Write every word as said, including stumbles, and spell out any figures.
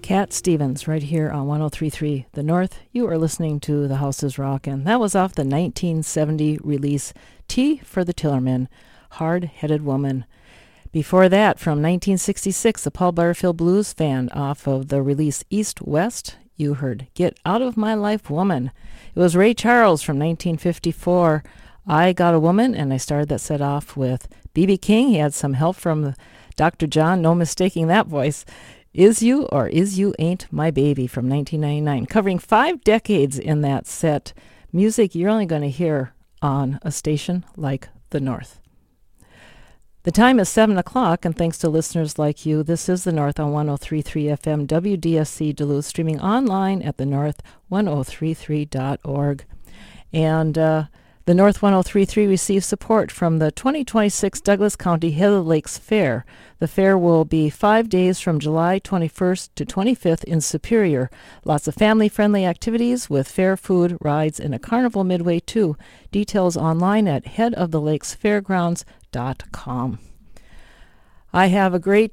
Cat Stevens, right here on one oh three point three The North. You are listening to The House is Rockin'. That was off the nineteen seventy release Tea for the Tillerman, Hard-Headed Woman. Before that, from nineteen sixty-six, the Paul Butterfield Blues Band off of the release East West, you heard Get Out of My Life Woman. It was Ray Charles from nineteen fifty-four, I Got a Woman, and I started that set off with B B King. He had some help from Doctor John, no mistaking that voice. Is You or Is You Ain't My Baby from nineteen ninety-nine, covering five decades in that set. Music you're only going to hear on a station like The North. The time is seven o'clock, and thanks to listeners like you, this is The North on one oh three point three F M W D S C Duluth, streaming online at the north ten thirty-three dot org. And uh, the North ten thirty-three receives support from the twenty twenty-six Douglas County Heather Lakes Fair. The fair will be five days from July twenty-first to twenty-fifth in Superior. Lots of family-friendly activities with fair food, rides, and a carnival midway too. Details online at head of the lakes fairgrounds dot com. I have a great